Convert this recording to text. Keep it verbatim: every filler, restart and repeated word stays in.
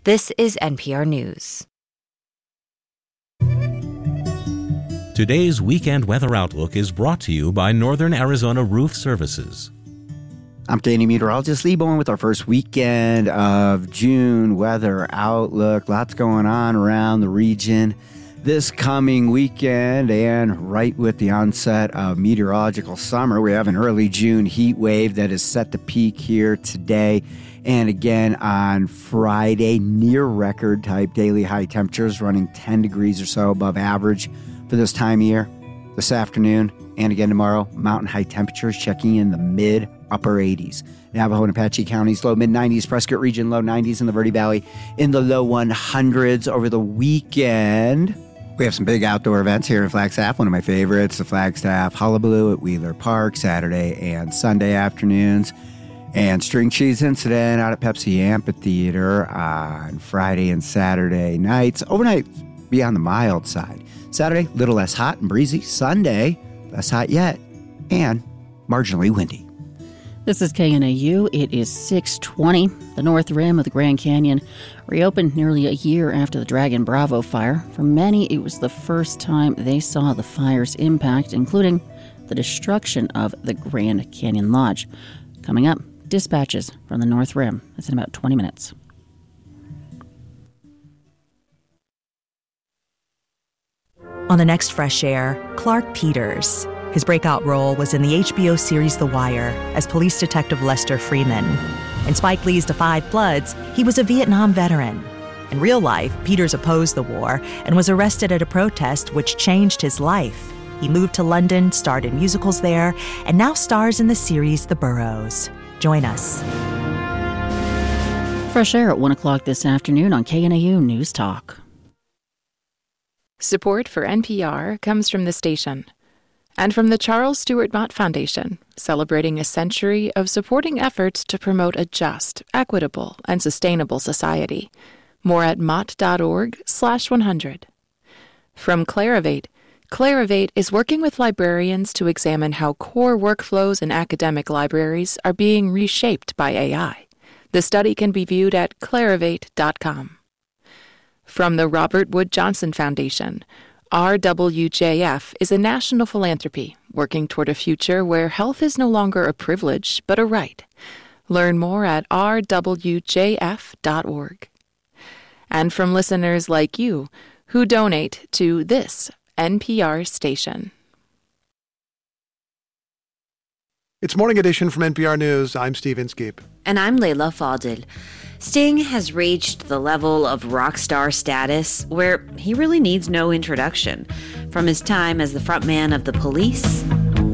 This is N P R News. Today's weekend weather outlook is brought to you by Northern Arizona Roof Services. I'm Danny Meteorologist Lee Bowen with our first weekend of June weather outlook. Lots going on around the region this coming weekend, and right with the onset of meteorological summer, we have an early June heat wave that is set to peak here today and again on Friday. Near record type daily high temperatures running ten degrees or so above average for this time of year. This afternoon and again tomorrow, mountain high temperatures checking in the mid upper eighties. Navajo and Apache counties, low mid nineties. Prescott region, low nineties. In the Verde Valley, in the low hundreds over the weekend. We have some big outdoor events here in Flagstaff. One of my favorites, the Flagstaff Hullabaloo at Wheeler Park, Saturday and Sunday afternoons. And string cheese incident out at Pepsi Amphitheater on Friday and Saturday nights. Overnight, be on the mild side. Saturday, a little less hot and breezy. Sunday, less hot yet and marginally windy. This is K N A U. It is six twenty. The north rim of the Grand Canyon reopened nearly a year after the Dragon Bravo fire. For many, it was the first time they saw the fire's impact, including the destruction of the Grand Canyon Lodge. Coming up, dispatches from the north rim. That's in about twenty minutes. On the next Fresh Air, Clark Peters. His breakout role was in the H B O series The Wire as police detective Lester Freeman. In Spike Lee's Da Five Bloods, he was a Vietnam veteran. In real life, Peters opposed the war and was arrested at a protest which changed his life. He moved to London, starred in musicals there, and now stars in the series The Burrows. Join us. Fresh Air at one o'clock this afternoon on K N A U News Talk. Support for N P R comes from the station and from the Charles Stewart Mott Foundation, celebrating a century of supporting efforts to promote a just, equitable, and sustainable society. More at mott.org slash 100. From Clarivate, Clarivate is working with librarians to examine how core workflows in academic libraries are being reshaped by A I. The study can be viewed at clarivate dot com. From the Robert Wood Johnson Foundation, R W J F is a national philanthropy working toward a future where health is no longer a privilege, but a right. Learn more at r w j f dot org. And from listeners like you who donate to this N P R station. It's Morning Edition from N P R News. I'm Steve Inskeep. And I'm Layla Fadil. Sting has reached the level of rock star status where he really needs no introduction. From his time as the frontman of The Police